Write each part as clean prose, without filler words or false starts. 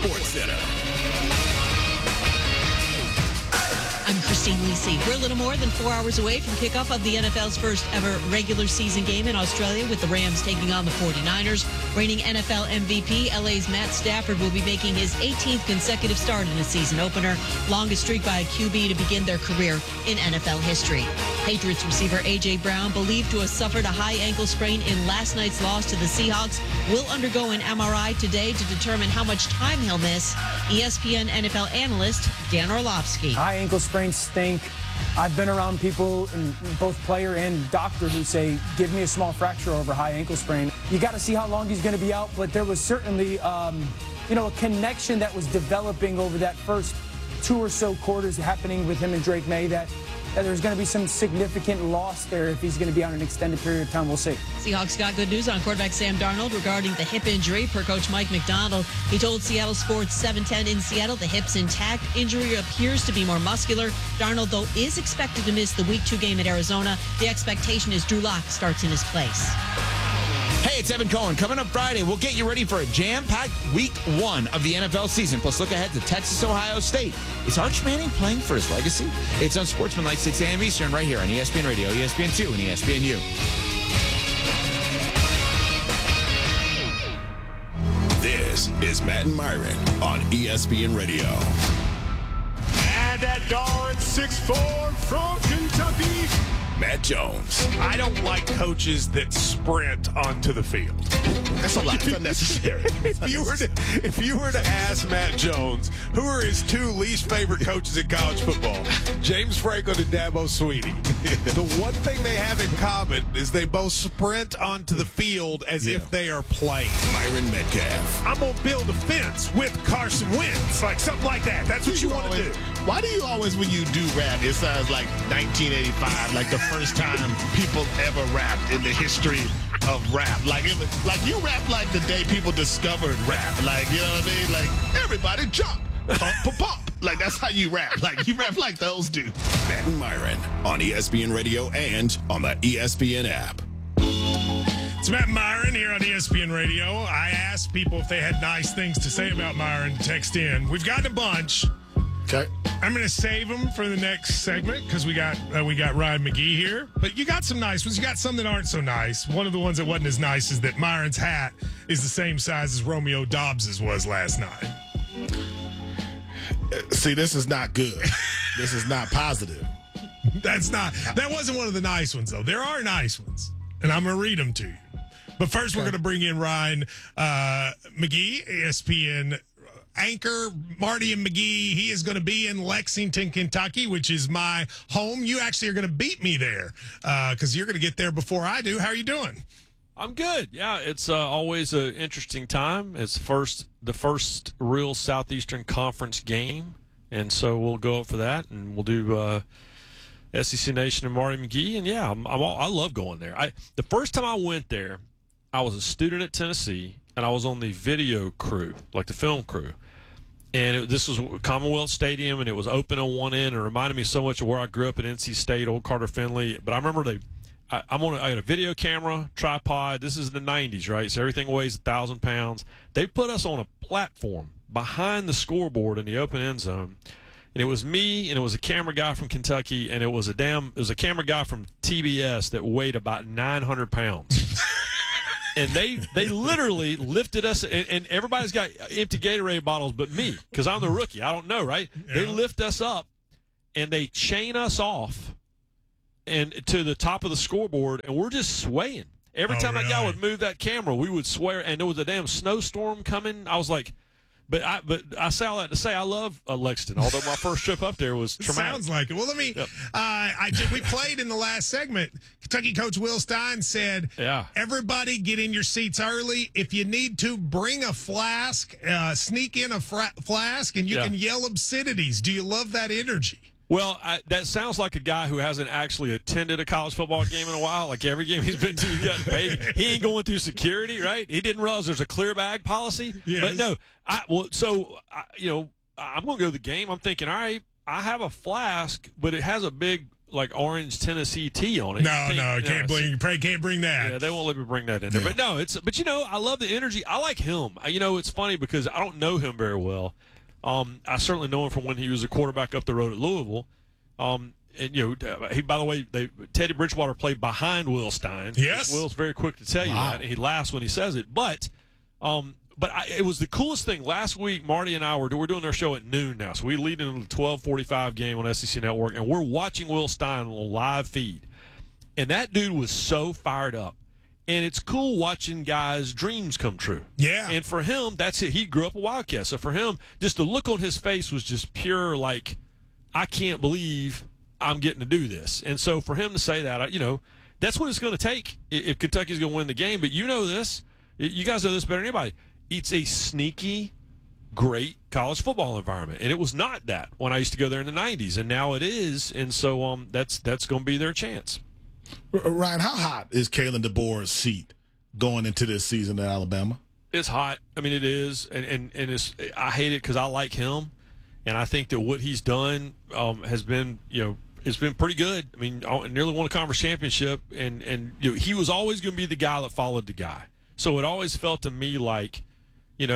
Sports Center. I'm Christine Lisi. We're a little more than 4 hours away from kickoff of the NFL's first ever regular season game in Australia, with the Rams taking on the 49ers. Reigning NFL MVP, LA's Matt Stafford will be making his 18th consecutive start in a season opener, longest streak by a QB to begin their career in NFL history. Patriots receiver A.J. Brown, believed to have suffered a high ankle sprain in last night's loss to the Seahawks, will undergo an MRI today to determine how much time he'll miss. ESPN NFL analyst Dan Orlovsky. High ankle sprains stink. I've been around people, both player and doctor, who say, give me a small fracture over high ankle sprain. You got to see how long he's going to be out, but there was certainly, a connection that was developing over that first 2 or so quarters happening with him and Drake May, that there's going to be some significant loss there if he's going to be on an extended period of time. We'll see. Seahawks got good news on quarterback Sam Darnold regarding the hip injury. Per coach Mike McDonald, he told Seattle Sports 710 in Seattle the hip's intact. Injury appears to be more muscular. Darnold, though, is expected to miss the Week 2 game at Arizona. The expectation is Drew Lock starts in his place. Hey, it's Evan Cohen. Coming up Friday, we'll get you ready for a jam-packed Week 1 of the NFL season. Plus, look ahead to Texas-Ohio State. Is Arch Manning playing for his legacy? It's on Sportsmanlike 6 a.m. Eastern right here on ESPN Radio, ESPN2, and ESPNU. This is Matt and Myron on ESPN Radio. And that guard, 6'4" from Kentucky, Matt Jones. I don't like coaches that sprint onto the field. That's a lot. It's unnecessary. If you were to ask Matt Jones, who are his 2 least favorite coaches in college football, James Franklin and Dabo Swinney, the one thing they have in common is they both sprint onto the field as if they are playing. Myron Metcalf. I'm going to build a fence with Carson Wentz, like something like that. That's what you want to do. Why do you always, when you do rap, it sounds like 1985, like the first time people ever rapped in the history of rap? Like you rap like the day people discovered rap. Like, you know what I mean? Like, everybody jump, pump, pump, pump. Like, that's how you rap. Like, you rap like those do. Matt and Myron on ESPN Radio and on the ESPN app. It's Matt Myron here on ESPN Radio. I asked people if they had nice things to say about Myron to text in. We've gotten a bunch. Okay. I'm going to save them for the next segment because we got Ryan McGee here. But you got some nice ones. You got some that aren't so nice. One of the ones that wasn't as nice is that Myron's hat is the same size as Romeo Dobbs's was last night. See, this is not good. This is not positive. That wasn't one of the nice ones, though. There are nice ones, and I'm going to read them to you. But first, we're going to bring in Ryan McGee, ESPN anchor. Marty and McGee, he is going to be in Lexington, Kentucky, which is my home. You actually are going to beat me there because you're going to get there before I do. How are you doing? I'm good. Yeah, it's always an interesting time. It's the first real Southeastern Conference game, and so we'll go up for that, and we'll do SEC Nation and Marty McGee. And yeah, I love going there. The first time I went there, I was a student at Tennessee, and I was on the video crew, like the film crew. And this was Commonwealth Stadium, and it was open on one end. It reminded me so much of where I grew up at NC State, Old Carter Finley. But I remember I had a video camera, tripod. This is the 90s, right? So everything weighs 1,000 pounds. They put us on a platform behind the scoreboard in the open end zone. And it was me, and it was a camera guy from Kentucky, and it was a camera guy from TBS that weighed about 900 pounds. And they literally lifted us, and everybody's got empty Gatorade bottles but me, because I'm the rookie. I don't know, right? Yeah. They lift us up, and they chain us off and to the top of the scoreboard, and we're just swaying. Every time that guy would move that camera, we would swear, and there was a damn snowstorm coming. I was like, but I say all that to say I love Lexington, although my first trip up there was traumatic. Sounds like it. Well, let me. Yep. We played in the last segment. Kentucky coach Will Stein said, everybody get in your seats early. If you need to, bring a flask, sneak in a flask, and you can yell obscenities. Do you love that energy? Well, that sounds like a guy who hasn't actually attended a college football game in a while. Like every game he's been to, he's gotten paid. He ain't going through security, right? He didn't realize there's a clear bag policy. Yes. But no, I'm going to go to the game. I'm thinking, all right, I have a flask, but it has a big orange Tennessee tea on it. No, can't bring that. Yeah, they won't let me bring that in there. But no, but I love the energy. I like him. It's funny because I don't know him very well. I certainly know him from when he was a quarterback up the road at Louisville. He, by the way, Teddy Bridgewater played behind Will Stein. Yes, Will's very quick to tell you that. And he laughs when he says it. But it was the coolest thing. Last week, Marty and I we're doing our show at noon now, so we lead into the 12:45 game on SEC Network, and we're watching Will Stein on a live feed. And that dude was so fired up. And it's cool watching guys' dreams come true. Yeah. And for him, that's it. He grew up a Wildcat. So for him, just the look on his face was just pure, like, I can't believe I'm getting to do this. And so for him to say that, that's what it's going to take if Kentucky's going to win the game. But you know this. You guys know this better than anybody. It's a sneaky, great college football environment. And it was not that when I used to go there in the 90s. And now it is. And so that's going to be their chance. Ryan, how hot is Kalen DeBoer's seat going into this season at Alabama? It's hot. I mean, it is. And I hate it because I like him. And I think that what he's done has been, it's been pretty good. I mean, nearly won a conference championship. And he was always going to be the guy that followed the guy. So it always felt to me like, he's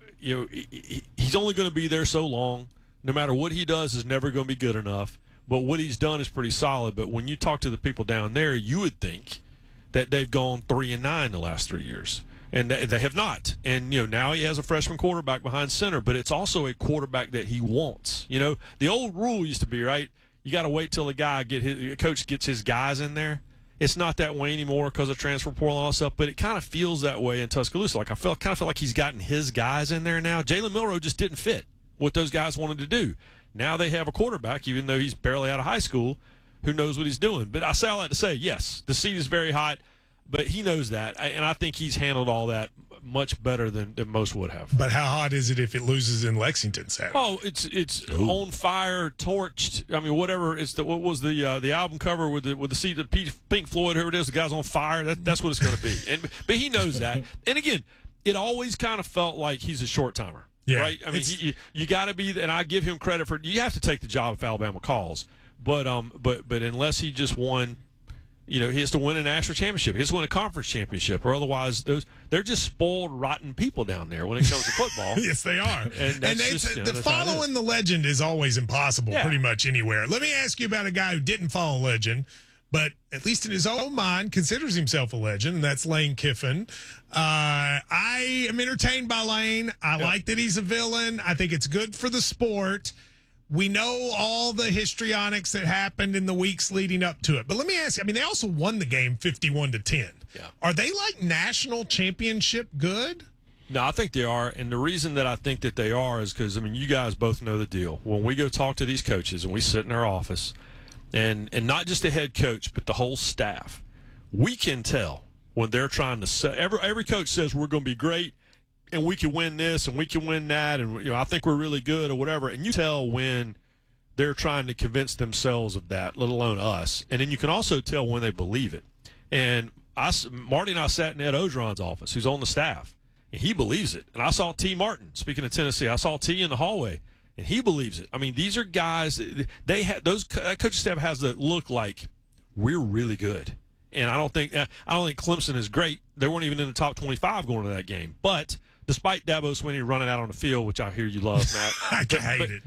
only going to be there so long. No matter what he does is never going to be good enough. But what he's done is pretty solid. But when you talk to the people down there, you would think that they've gone 3-9 the last 3 years. And they have not. And, now he has a freshman quarterback behind center, but it's also a quarterback that he wants. The old rule used to be, right, you got to wait till the coach gets his guys in there. It's not that way anymore because of transfer portal and all that stuff, but it kind of feels that way in Tuscaloosa. Like I kind of feel like he's gotten his guys in there now. Jalen Milroe just didn't fit what those guys wanted to do. Now they have a quarterback, even though he's barely out of high school, who knows what he's doing. But I say all that to say, yes, the seat is very hot, but he knows that, and I think he's handled all that much better than most would have. But how hot is it if it loses in Lexington Saturday? Oh, it's on fire, torched. I mean, whatever. What was the album cover with the seat of Pink Floyd? Whoever it is, the guy's on fire. That's what it's going to be. But he knows that. And again, it always kind of felt like he's a short timer. Yeah, right. I mean, you got to be, and I give him credit for. You have to take the job if Alabama calls. But unless he just won. He has to win a national championship. He has to win a conference championship, or otherwise, they're just spoiled, rotten people down there when it comes to football. Yes, they are. And following the legend is always impossible, pretty much anywhere. Let me ask you about a guy who didn't follow legend, but at least in his own mind considers himself a legend, and that's Lane Kiffin. I am entertained by Lane. I like that he's a villain. I think it's good for the sport. We know all the histrionics that happened in the weeks leading up to it. But let me ask you, they also won the game 51-10. Yeah. Are they like national championship good? No, I think they are. And the reason that I think that they are is because, you guys both know the deal. When we go talk to these coaches and we sit in our office, and not just the head coach, but the whole staff, we can tell when they're trying to say, every coach says we're going to be great. And we can win this, and we can win that, and I think we're really good, or whatever. And you tell when they're trying to convince themselves of that, let alone us. And then you can also tell when they believe it. And Marty and I sat in Ed Ogeron's office, who's on the staff, and he believes it. And I saw T. Martin, speaking of Tennessee, I saw T in the hallway, and he believes it. These are guys that coaching staff has the look like we're really good. And I don't think Clemson is great. They weren't even in the top 25 going to that game, but. Despite Dabo Swinney running out on the field, which I hear you love, Matt, I hate it.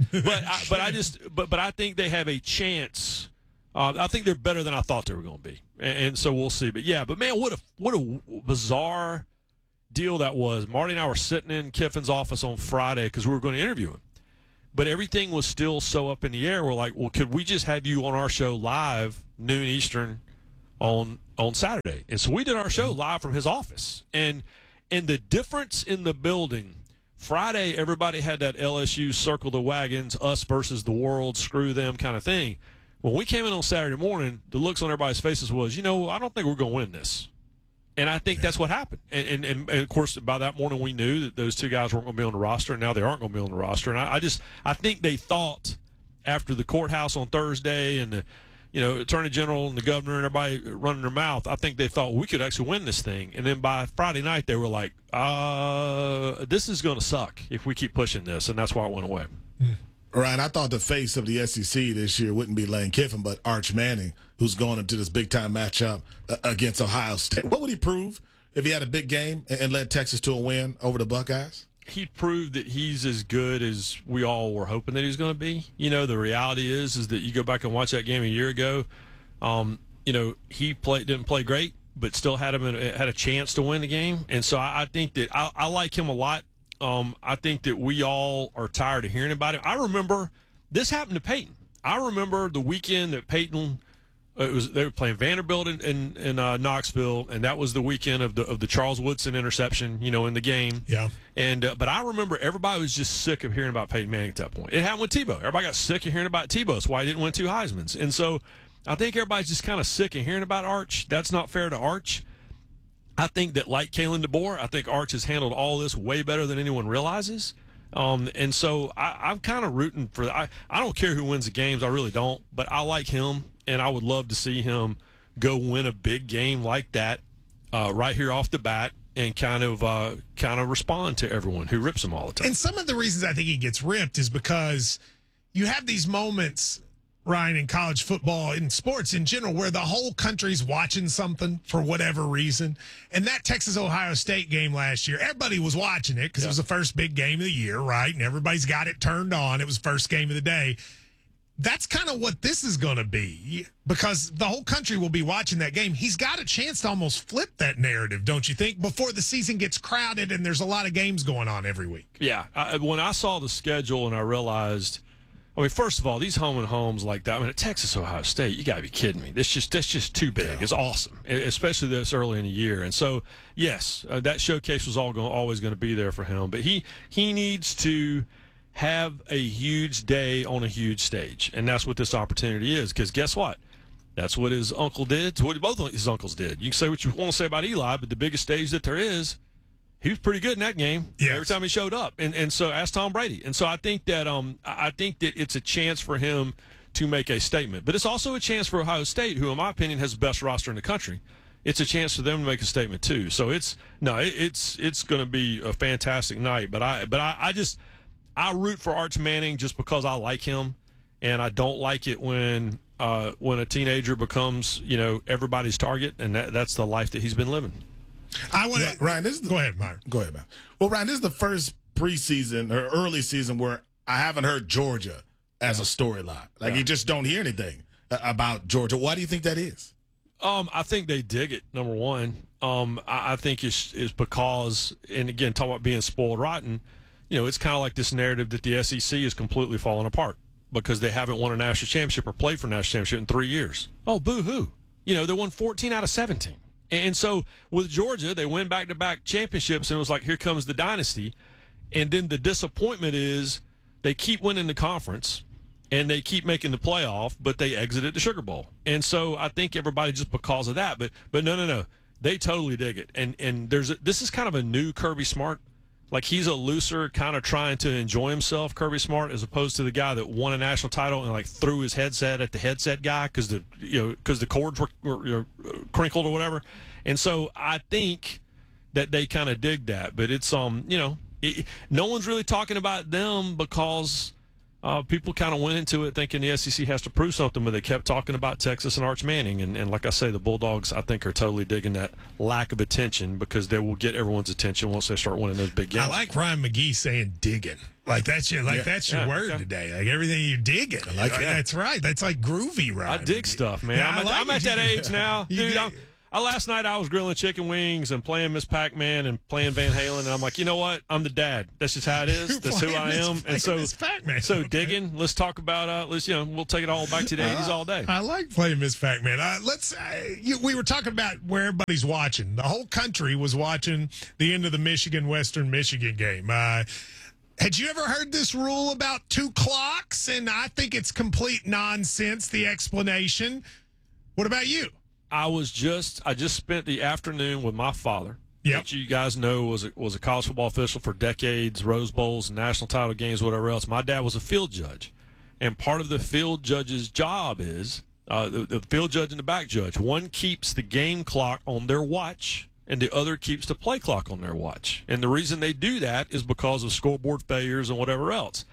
but I think they have a chance. I think they're better than I thought they were going to be, and so we'll see. But man, what a bizarre deal that was. Marty and I were sitting in Kiffin's office on Friday because we were going to interview him, but everything was still so up in the air. We're like, well, could we just have you on our show live noon Eastern on Saturday? And so we did our show live from his office, and the difference in the building, Friday, everybody had that LSU circle the wagons, us versus the world, screw them kind of thing. When we came in on Saturday morning, the looks on everybody's faces was, I don't think we're going to win this. And I think that's what happened. And of course, by that morning, we knew that those two guys weren't going to be on the roster, and now they aren't going to be on the roster. And I think they thought after the courthouse on Thursday and the Attorney General and the governor and everybody running their mouth, I think they thought we could actually win this thing. And then by Friday night, they were like, this is going to suck if we keep pushing this. And that's why it went away. Ryan, I thought the face of the SEC this year wouldn't be Lane Kiffin, but Arch Manning, who's going into this big-time matchup against Ohio State. What would he prove if he had a big game and led Texas to a win over the Buckeyes? He proved that he's as good as we all were hoping that he was going to be. You know, the reality is that you go back and watch that game a year ago. You know, he didn't play great, but still had a chance to win the game. And so I think that I like him a lot. I think that we all are tired of hearing about it. I remember this happened to Peyton. I remember the weekend that Peyton they were playing Vanderbilt in Knoxville, and that was the weekend of the Charles Woodson interception, you know, in the game. Yeah. And but I remember everybody was just sick of hearing about Peyton Manning at that point. It happened with Tebow. Everybody got sick of hearing about Tebow. That's why he didn't win 2 Heismans. And so I think everybody's just kind of sick of hearing about Arch. That's not fair to Arch. I think that, like Kalen DeBoer, I think Arch has handled all this way better than anyone realizes. And so I'm kind of rooting for I don't care who wins the games. I really don't. But I like him, and I would love to see him go win a big game like that right here off the bat and kind of respond to everyone who rips him all the time. And some of the reasons I think he gets ripped is because you have these moments, Ryan, in college football, in sports in general, where the whole country's watching something for whatever reason. And that Texas-Ohio State game last year, everybody was watching it because it was the first big game of the year, right? And everybody's got it turned on. It was first game of the day. That's kind of what this is going to be because the whole country will be watching that game. He's got a chance to almost flip that narrative, don't you think, before the season gets crowded and there's a lot of games going on every week. Yeah. When I saw the schedule and I realized, I mean, first of all, these home and homes like that. I mean, at Texas, Ohio State, you got to be kidding me. That's just too big. Yeah. It's awesome, especially this early in the year. And so, yes, that showcase was always going to be there for him. But he needs to have a huge day on a huge stage, and that's what this opportunity is. Because guess what? That's what his uncle did. It's what both his uncles did. You can say what you want to say about Eli, but the biggest stage that there is, he was pretty good in that game. Yes. Every time he showed up, and so ask Tom Brady. And so I think that it's a chance for him to make a statement, but it's also a chance for Ohio State, who, in my opinion, has the best roster in the country. It's a chance for them to make a statement too. So it's going to be a fantastic night. But I root for Arch Manning just because I like him, and I don't like it when a teenager becomes, you know, everybody's target, and that's the life that he's been living. I want to Ryan. Go ahead, Myron. Go ahead, man. Well, Ryan, this is the first preseason or early season where I haven't heard Georgia as a storyline. Like you just don't hear anything about Georgia. Why do you think that is? I think they dig it. Number one, I think it's because, and again, talk about being spoiled rotten. You know, it's kind of like this narrative that the SEC is completely falling apart because they haven't won a national championship or played for a national championship in 3 years. Oh, boo-hoo. You know, they won 14 out of 17. And so with Georgia, they win back-to-back championships, and it was like, here comes the dynasty. And then the disappointment is they keep winning the conference, and they keep making the playoff, but they exited the Sugar Bowl. And so I think everybody just because of that. But no. They totally dig it. And this is kind of a new Kirby Smart. Like, he's a looser, kind of trying to enjoy himself, Kirby Smart, as opposed to the guy that won a national title and, like, threw his headset at the headset guy because the cords were crinkled or whatever. And so I think that they kind of dig that. But it's, no one's really talking about them because people kind of went into it thinking the SEC has to prove something, but they kept talking about Texas and Arch Manning. And like I say, the Bulldogs, I think, are totally digging that lack of attention because they will get everyone's attention once they start winning those big games. I like Ryan McGee saying digging. Like that's your word today. Like everything you digging. I like that. That's right. That's like groovy, Ryan. I dig stuff, man. Yeah, I'm at that age now. Dude, last night I was grilling chicken wings and playing Miss Pac-Man and playing Van Halen, and I'm like, you know what? I'm the dad. That's just how it is. That's who I am. And so digging. Let's talk about. We'll take it all back to the 80s all day. I like playing Miss Pac-Man. We were talking about where everybody's watching. The whole country was watching the end of the Michigan-Western Michigan game. Had you ever heard this rule about 2 clocks? And I think it's complete nonsense, the explanation. What about you? I just spent the afternoon with my father, which you guys know was a college football official for decades, Rose Bowls, national title games, whatever else. My dad was a field judge, and part of the field judge's job is the field judge and the back judge. One keeps the game clock on their watch, and the other keeps the play clock on their watch. And the reason they do that is because of scoreboard failures and whatever else.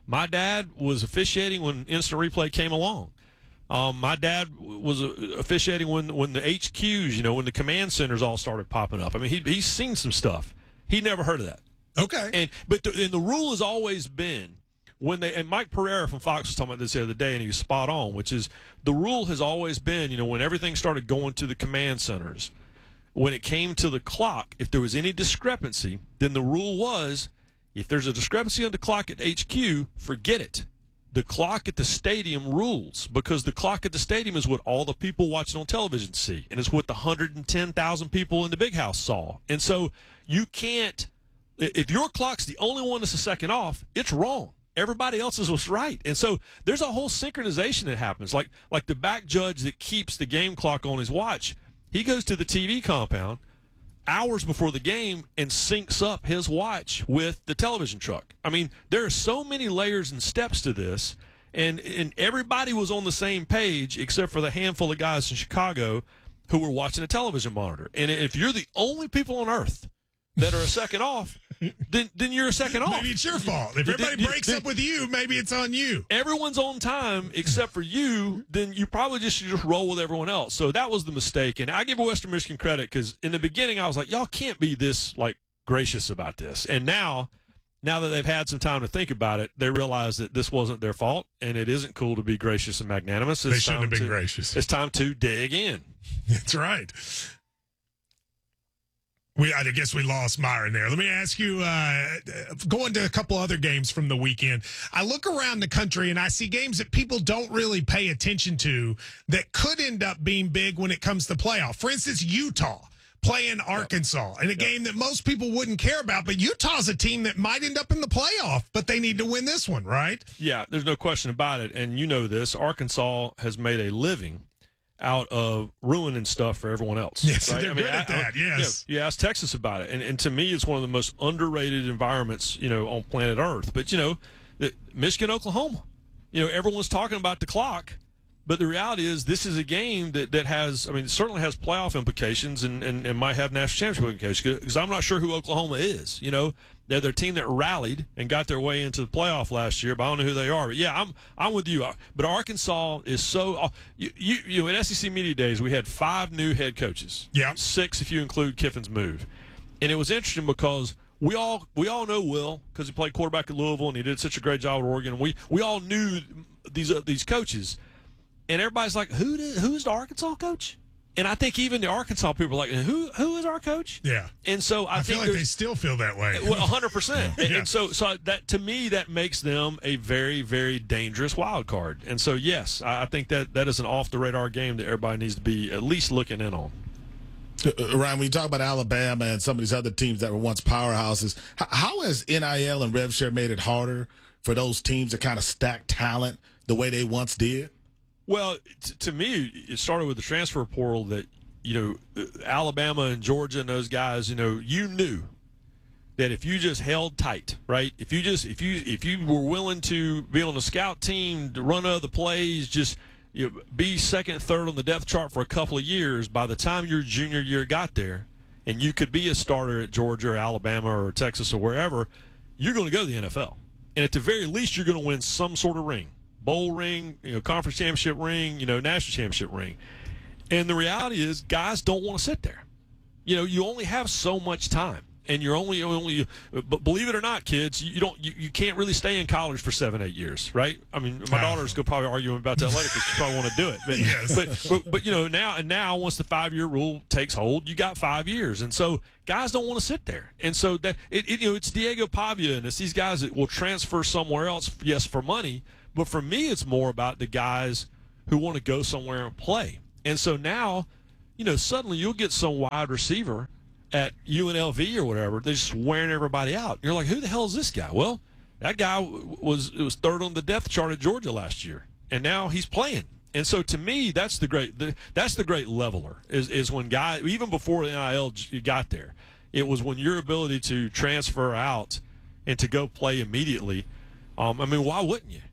My dad was officiating when instant replay came along. My dad was officiating when the HQs, when the command centers all started popping up. I mean, he's seen some stuff. He never heard of that. Okay. But the rule has always been and Mike Pereira from Fox was talking about this the other day, and he was spot on, which is the rule has always been, when everything started going to the command centers, when it came to the clock, if there was any discrepancy, then the rule was, if there's a discrepancy on the clock at HQ, forget it. The clock at the stadium rules, because the clock at the stadium is what all the people watching on television see, and it's what the 110,000 people in the big house saw. And so you can't, if your clock's the only one that's a second off, it's wrong. Everybody else's was right. And so there's a whole synchronization that happens. Like the back judge that keeps the game clock on his watch, he goes to the TV compound hours before the game and syncs up his watch with the television truck. I mean, there are so many layers and steps to this, and everybody was on the same page except for the handful of guys in Chicago who were watching a television monitor. And if you're the only people on earth that are a second off, then you're a second off. Maybe it's your fault. If everybody breaks up with you, maybe it's on you. Everyone's on time except for you, then you probably should just roll with everyone else. So that was the mistake. And I give Western Michigan credit because in the beginning I was like, y'all can't be this gracious about this. And now that they've had some time to think about it, they realize that this wasn't their fault and it isn't cool to be gracious and magnanimous. They shouldn't have been gracious. It's time to dig in. That's right. I guess we lost Myron there. Let me ask you, going to a couple other games from the weekend, I look around the country and I see games that people don't really pay attention to that could end up being big when it comes to playoff. For instance, Utah playing Arkansas in a game that most people wouldn't care about, but Utah's a team that might end up in the playoff, but they need to win this one, right? Yeah, there's no question about it. And you know this, Arkansas has made a living out of ruining stuff for everyone else. Yes, right? they're good at that, yes. You ask Texas about it. And to me, it's one of the most underrated environments, on planet Earth. But, Michigan, Oklahoma, everyone's talking about the clock. But the reality is this is a game that has, it certainly has playoff implications and might have national championship implications because I'm not sure who Oklahoma is. They're their team that rallied and got their way into the playoff last year, but I don't know who they are. But yeah, I'm with you. But Arkansas is so you in SEC Media Days we had 5 new head coaches. Yeah, 6 if you include Kiffin's move, and it was interesting because we all know Will because he played quarterback at Louisville and he did such a great job at Oregon. We all knew these coaches, and everybody's like, who's the Arkansas coach? And I think even the Arkansas people are like, who is our coach? Yeah. And so I feel think like they still feel that way. Well, 100%. Yeah. And so that to me that makes them a very, very dangerous wild card. And so yes, I think that is an off the radar game that everybody needs to be at least looking in on. Ryan, when you talk about Alabama and some of these other teams that were once powerhouses, how has NIL and rev share made it harder for those teams to kind of stack talent the way they once did? Well, to me, it started with the transfer portal that, Alabama and Georgia and those guys, you knew that if you just held tight, right? If you were willing to be on the scout team, to run other plays, just be second, third on the depth chart for a couple of years, by the time your junior year got there and you could be a starter at Georgia or Alabama or Texas or wherever, you're going to go to the NFL. And at the very least, you're going to win some sort of ring. Bowl ring, conference championship ring, national championship ring. And the reality is guys don't want to sit there. You only have so much time. And you're only but believe it or not, kids, you can't really stay in college for 7-8 years, right? I mean, my daughter's going to probably argue about that later because she probably want to do it. But, yes. but now once the 5-year rule takes hold, you got 5 years. And so guys don't want to sit there. And so that it's Diego Pavia and it's these guys that will transfer somewhere else, yes, for money. But for me, it's more about the guys who want to go somewhere and play. And so now, suddenly you'll get some wide receiver at UNLV or whatever, they're just wearing everybody out. You're like, who the hell is this guy? Well, that guy was third on the depth chart at Georgia last year, and now he's playing. And so to me, that's the great leveler is when guys, even before the NIL got there, it was when your ability to transfer out and to go play immediately. Why wouldn't you?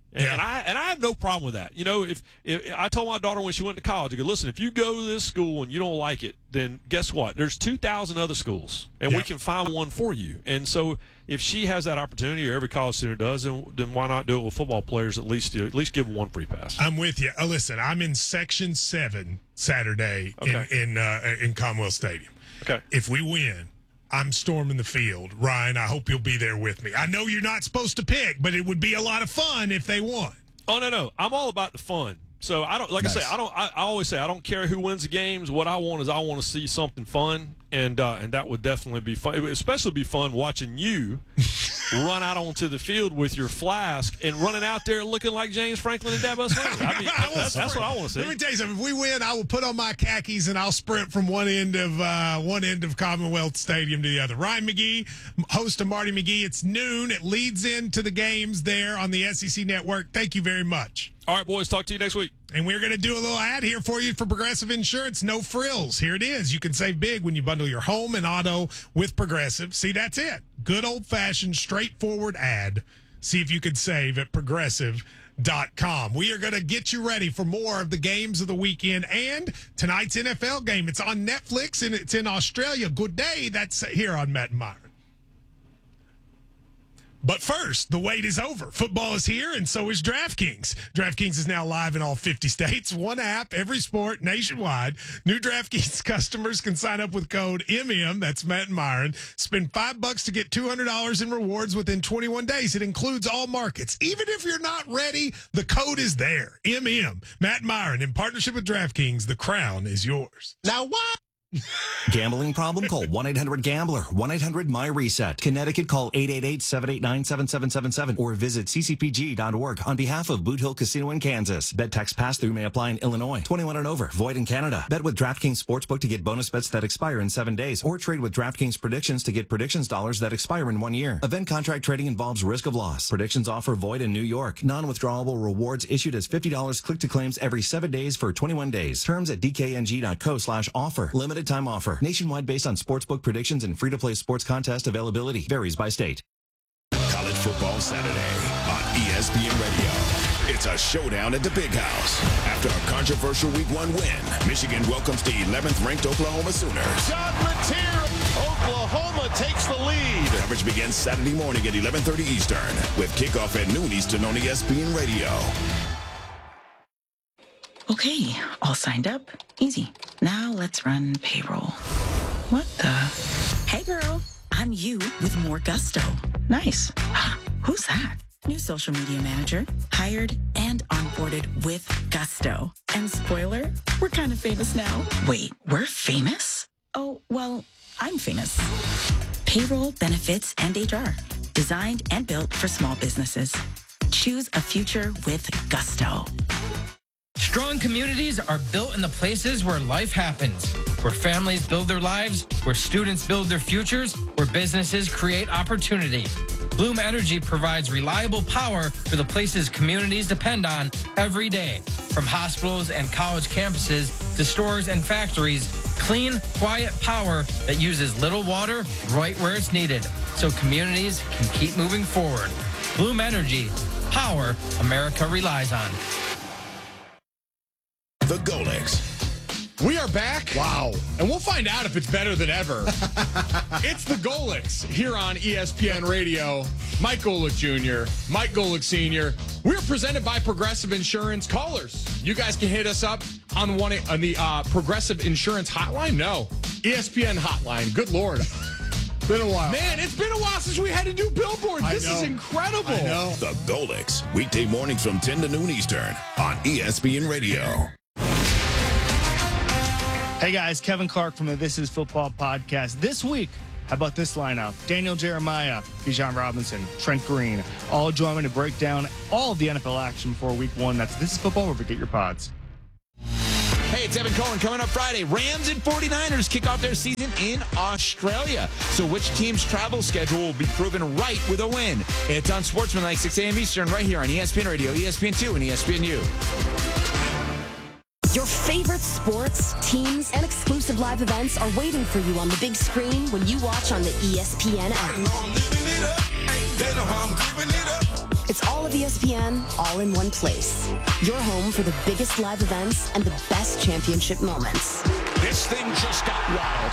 And I have no problem with that. You know, if I told my daughter when she went to college, I go, listen, if you go to this school and you don't like it, then guess what? There's 2,000 other schools, and we can find one for you. And so if she has that opportunity, or every college student does, then why not do it with football players? At least give them one free pass. I'm with you. Listen, I'm in Section 7 Saturday in Commonwealth Stadium. Okay. If we win, I'm storming the field. Ryan, I hope you'll be there with me. I know you're not supposed to pick, but it would be a lot of fun if they won. Oh, no. I'm all about the fun. So I don't, like I say, I always say, I don't care who wins the games. What I want is I want to see something fun. And that would definitely be fun. It would especially be fun watching you run out onto the field with your flask and running out there looking like James Franklin and Dabo Swinney. I mean, that's what I want to see. Let me tell you something. If we win, I will put on my khakis and I'll sprint from one end of Commonwealth Stadium to the other. Ryan McGee, host of Marty McGee. It's noon. It leads into the games there on the SEC Network. Thank you very much. All right, boys. Talk to you next week. And we're going to do a little ad here for you for Progressive Insurance. No frills. Here it is. You can save big when you bundle your home and auto with Progressive. See, that's it. Good old-fashioned, straightforward ad. See if you could save at Progressive.com. We are going to get you ready for more of the games of the weekend and tonight's NFL game. It's on Netflix, and it's in Australia. Good day. That's here on Matt and Myron. But first, the wait is over. Football is here, and so is DraftKings. DraftKings is now live in all 50 states. One app, every sport, nationwide. New DraftKings customers can sign up with code MM, that's Matt and Myron. Spend $5 to get $200 in rewards within 21 days. It includes all markets. Even if you're not ready, the code is there. MM, Matt and Myron, in partnership with DraftKings, the crown is yours. Now what? Gambling problem? Call 1-800-GAMBLER. 1-800-MY-RESET. Connecticut, call 888-789-7777 or visit ccpg.org on behalf of Boot Hill Casino in Kansas. Bet tax pass-through may apply in Illinois. 21 and over. Void in Canada. Bet with DraftKings Sportsbook to get bonus bets that expire in 7 days, or trade with DraftKings Predictions to get predictions dollars that expire in 1 year. Event contract trading involves risk of loss. Predictions offer void in New York. Non-withdrawable rewards issued as $50 click-to-claims every 7 days for 21 days. Terms at dkng.co/offer. Limited time offer. Nationwide based on sportsbook predictions and free-to-play sports contest availability. Varies by state. College Football Saturday on ESPN Radio. It's a showdown at the Big House. After a controversial Week 1 win, Michigan welcomes the 11th-ranked Oklahoma Sooners. John Mateer, Oklahoma takes the lead. Coverage begins Saturday morning at 11:30 Eastern with kickoff at noon Eastern on ESPN Radio. Okay, all signed up. Easy. Now let's run payroll. What the? Hey, girl. I'm you with more gusto. Nice. Who's that? New social media manager. Hired and onboarded with gusto. And spoiler, we're kind of famous now. Wait, we're famous? Oh, well, I'm famous. Payroll, benefits, and HR. Designed and built for small businesses. Choose a future with gusto. Strong communities are built in the places where life happens, where families build their lives, where students build their futures, where businesses create opportunity. Bloom Energy provides reliable power for the places communities depend on every day. From hospitals and college campuses to stores and factories, clean, quiet power that uses little water right where it's needed, so communities can keep moving forward. Bloom Energy, power America relies on. The Golics. We are back. Wow. And we'll find out if it's better than ever. It's the Golics here on ESPN Radio. Mike Golic Jr., Mike Golic Sr. We're presented by Progressive Insurance. Callers, you guys can hit us up on the Progressive Insurance hotline. No, ESPN hotline. Good Lord. Been a while. Man, it's been a while since we had to do billboards. This is incredible. I know. The Golics, weekday mornings from 10 to noon Eastern on ESPN Radio. Hey guys, Kevin Clark from the This Is Football podcast. This week, how about this lineup? Daniel Jeremiah, Bijan Robinson, Trent Green, all join me to break down all of the NFL action for Week 1. That's This Is Football, where we get your pods. Hey, it's Evan Cohen. Coming up Friday, Rams and 49ers kick off their season in Australia. So which team's travel schedule will be proven right with a win? It's on Sportsmanlike, 6 a.m. Eastern, right here on ESPN Radio, ESPN2, and ESPNU. Your favorite sports, teams, and exclusive live events are waiting for you on the big screen when you watch on the ESPN app. It's all of ESPN, all in one place. Your home for the biggest live events and the best championship moments. This thing just got wild.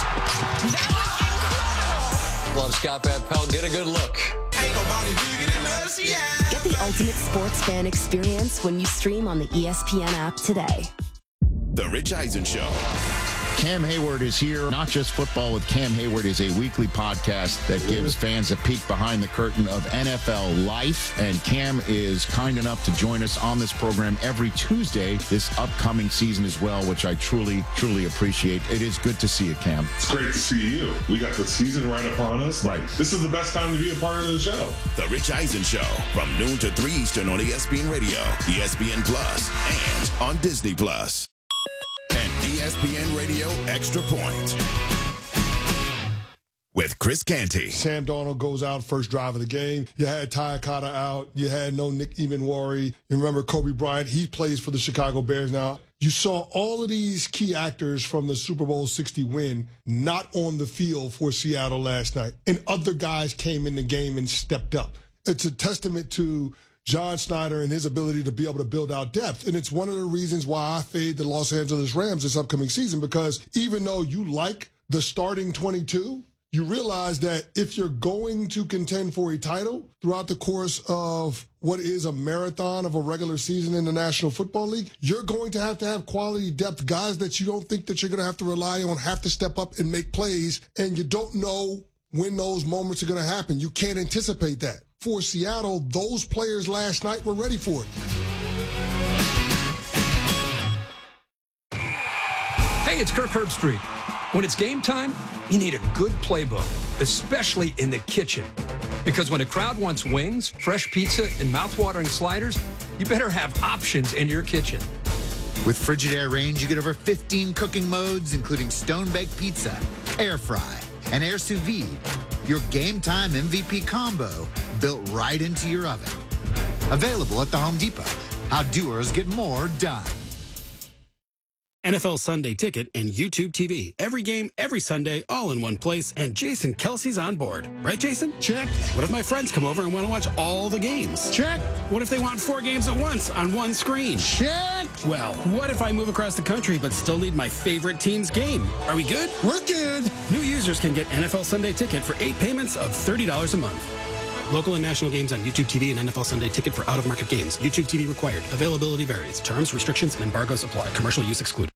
Love Scott Van Pelt. Get a good look. Ain't nobody bigger than us, yeah. Get the ultimate sports fan experience when you stream on the ESPN app today. The Rich Eisen Show. Cam Hayward is here. Not Just Football with Cam Hayward is a weekly podcast that gives fans a peek behind the curtain of NFL life. And Cam is kind enough to join us on this program every Tuesday this upcoming season as well, which I truly, truly appreciate. It is good to see you, Cam. It's great to see you. We got the season right upon us. Right. This is the best time to be a part of the show. The Rich Eisen Show from noon to 3 Eastern on ESPN Radio, ESPN Plus, and on Disney Plus. And ESPN Radio Extra Point with Chris Canty. Sam Darnold goes out first drive of the game. You had Ty Cotta out. You had no Nick Emanwari. You remember Kobe Bryant. He plays for the Chicago Bears now. You saw all of these key actors from the Super Bowl 60 win not on the field for Seattle last night. And other guys came in the game and stepped up. It's a testament to John Snyder and his ability to be able to build out depth. And it's one of the reasons why I fade the Los Angeles Rams this upcoming season, because even though you like the starting 22, you realize that if you're going to contend for a title throughout the course of what is a marathon of a regular season in the National Football League, you're going to have quality depth. Guys that you don't think that you're going to have to rely on have to step up and make plays, and you don't know when those moments are going to happen. You can't anticipate that. For Seattle, those players last night were ready for it. Hey, it's Kirk Herbstreit. When it's game time, you need a good playbook, especially in the kitchen. Because when a crowd wants wings, fresh pizza, and mouth-watering sliders, you better have options in your kitchen. With Frigidaire Range, you get over 15 cooking modes, including stone-baked pizza, air fry, and air sous vide. Your game time MVP combo built right into your oven. Available at the Home Depot. How doers get more done. NFL Sunday Ticket and YouTube TV. Every game, every Sunday, all in one place, and Jason Kelsey's on board. Right, Jason? Check. What if my friends come over and want to watch all the games? Check. What if they want 4 games at once on one screen? Check. Well, what if I move across the country but still need my favorite team's game? Are we good? We're good. New users can get NFL Sunday Ticket for 8 payments of $30 a month. Local and national games on YouTube TV and NFL Sunday Ticket for out-of-market games. YouTube TV required. Availability varies. Terms, restrictions, and embargoes apply. Commercial use excluded.